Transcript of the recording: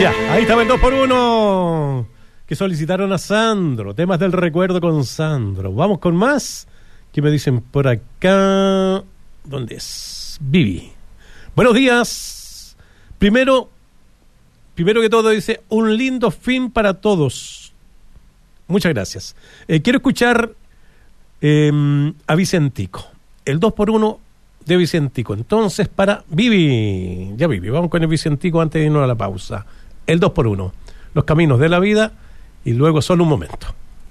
Ya, ahí estaba el 2x1 que solicitaron a Sandro. Temas del recuerdo con Sandro. Vamos con más. ¿Qué me dicen por acá? ¿Dónde es? Vivi. Buenos días. Primero que todo dice, un lindo fin para todos. Muchas gracias. Quiero escuchar a Vicentico. El 2x1 de Vicentico. Entonces, para Vivi. Ya Vivi, vamos con el Vicentico antes de irnos a la pausa. El 2x1. Los caminos de la vida y luego solo un momento.